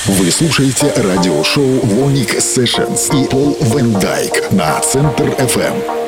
Вы слушаете радиошоу Vonik Sessions и Пол Ван Дайк на Центр FM.